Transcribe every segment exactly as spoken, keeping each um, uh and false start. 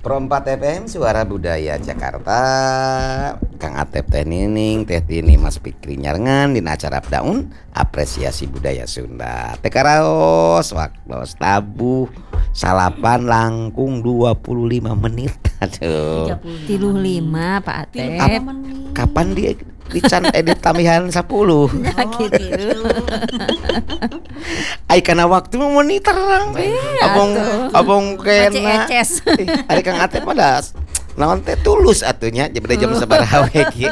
Perempat F M Suara Budaya Jakarta. Kang Atep teh nining teh tini Mas Fikri nyarengan dina acara daun apresiasi budaya Sunda. Teh karaos waktos tabuh salapan langkung dua puluh lima menit. Aduh. tiga puluh lima Pak Atep. Ap, kapan dia dican edit tamihan sepuluh. Nah, gitu. Ai kana waktu monitor terang. Abong abong kena. Ari Kang Atep mah da naon teh tulus atunya pada jam sabaraha we ki.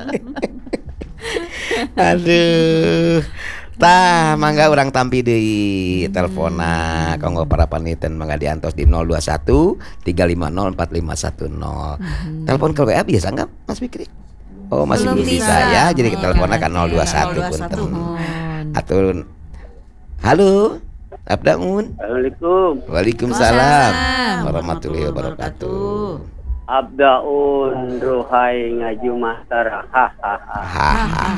Aduh. Tah mangga urang tampi deui telponna kanggo para paniten mangga diantos di nol dua satu tiga lima nol empat lima satu nol. Hmm. Telepon ke W A biasa enggak Mas Fikri? Oh masih belum, belum bisa. bisa ya. Jadi kita teleponnya kan nol dua satu punten. Atur. Halo. Abdaun. Assalamualaikum. Waalaikumsalam warahmatullahi wabarakatuh. Abdaun Ruhai Ngaju Master. Hahaha.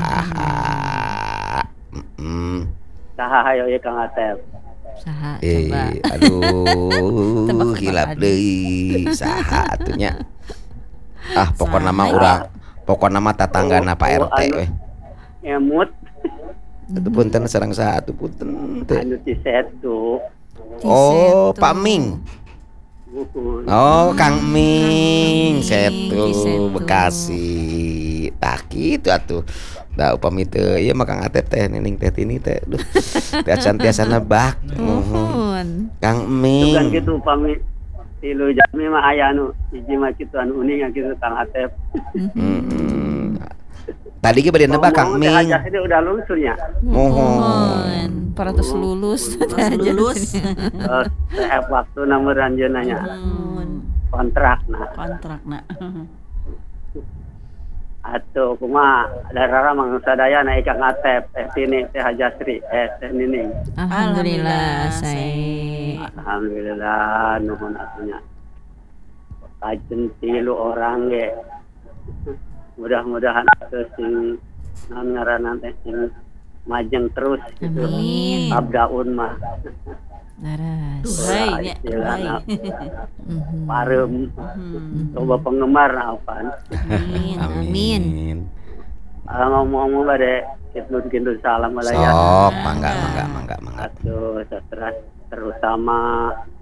Hmm. Saha hayo ya Kang Atep. Saha eh, coba. Aduh, hilap deui. Saha atunya. Ah, pokok nama urang, pokok nama tatanggana Pak R T we. Emut. Itu punten sareng saha atuh punten teh. Anu ti setu. Oh, Pak Ming. Oh, Kang Ming, Setu Bekasi. Tah kitu atuh. Da upami teu ieu mah Kang Atep teh nining teh tini teh. Duh. Tiasa-tiasana bak. Nuhun. Kang Ming. Bukan kitu upami tilu jami mah aya anu hiji mah kitu anu uning kitu Kang Atep. Heeh. Tadi ge bade nebak Kang Ming. Aja ini udah lulusnya. Mohon. Paratus lulus. lulus. Terus teh waktu nomor ranjeunanya. Kontrak nah. Kontrak nah. Atuh kumaha darara mangsa sadaya na Kang Atep teh tini teh Hajasri eh teh nining. Alhamdulillah saya. Alhamdulillah nuhun atunya. Kajen tilu orang ge. Mudah-mudahan atuh sing naon ngaranna teh sing majeng terus gitu. Amin. Abdaun mah. Laras. Duhai nya, duhai. Parem. Coba penggemar apaan. Amin. Amin. Ah, ngomong-ngomong bade kitun-kitun salam Sok, mangga mangga mangga mangga. Atuh sastra terutama